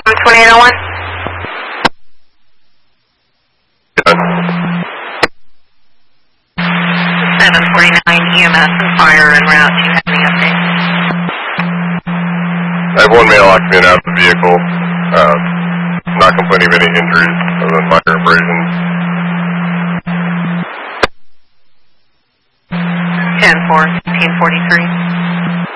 2801. 749 EMS and fire en route. Do you have any updates? I have one male occupant out of the vehicle. Not complaining of any injuries other than minor abrasions. 10-4, 1543.